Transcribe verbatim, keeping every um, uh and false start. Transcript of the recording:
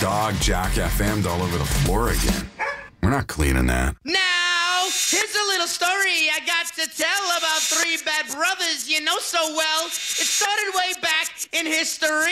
dog Jack F M'd all over the floor again. We're not cleaning that. Now, here's a little story I got to tell about three bad brothers you know so well. It started way back in history.